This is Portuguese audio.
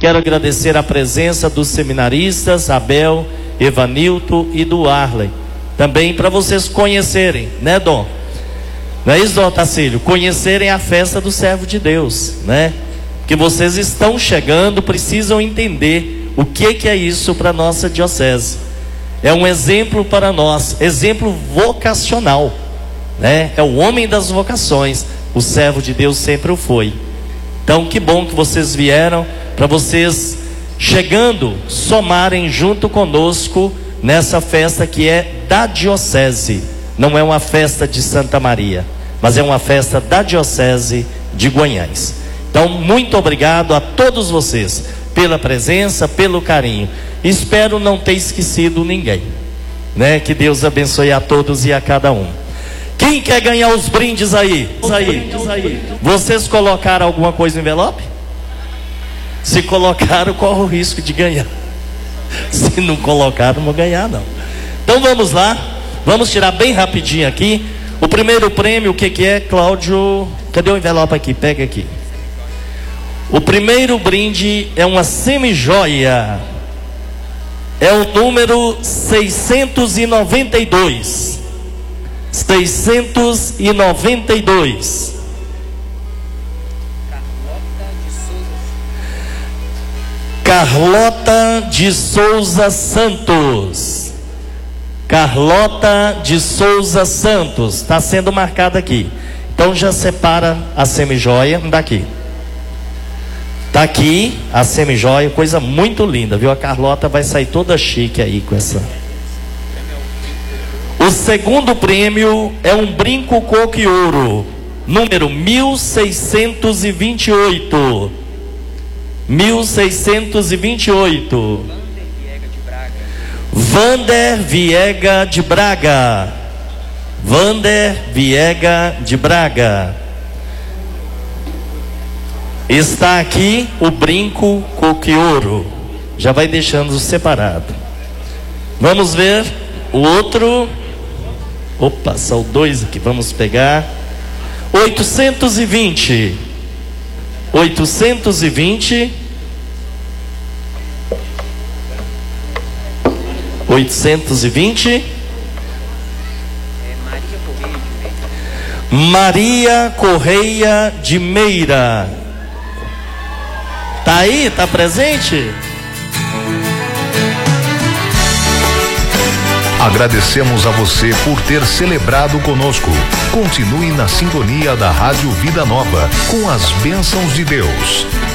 Quero agradecer a presença dos seminaristas Abel, Evanilton e do Arley. Também para vocês conhecerem, né, Dom? Não é isso, Dom Tacílio? Conhecerem a festa do servo de Deus, né? Que vocês estão chegando, precisam entender o que é isso para a nossa diocese. É um exemplo para nós, exemplo vocacional, né? É o homem das vocações, o servo de Deus sempre o foi. Então que bom que vocês vieram, para vocês chegando, somarem junto conosco nessa festa que é da diocese. Não é uma festa de Santa Maria, mas é uma festa da diocese de Guanhães. Então muito obrigado a todos vocês pela presença, pelo carinho. Espero não ter esquecido ninguém, né? Que Deus abençoe a todos e a cada um. Quem quer ganhar os brindes aí? Vocês colocaram alguma coisa no envelope? Se colocaram, corre o risco de ganhar. Se não colocaram, não vou ganhar não. Então vamos lá, vamos tirar bem rapidinho aqui. O primeiro prêmio, o que é, Cláudio? Cadê o envelope aqui? Pega aqui. O primeiro brinde é uma semijoia. É o número 692. 692. Carlota de Souza Santos. Carlota de Souza Santos. Está sendo marcada aqui. Então já separa a semijoia daqui. Tá aqui a semijoia, coisa muito linda, viu? A Carlota vai sair toda chique aí com essa. O segundo prêmio é um brinco coco e ouro, número 1628. 1628. Vander Viega de Braga. Vander Viega de Braga. Está aqui o brinco coco e ouro. Já vai deixando separado. Vamos ver o outro. Opa, são dois aqui. Vamos pegar 820. 820. 820. Maria Correia de Meira. Tá aí? Tá presente? Agradecemos a você por ter celebrado conosco. Continue na sintonia da Rádio Vida Nova, com as bênçãos de Deus.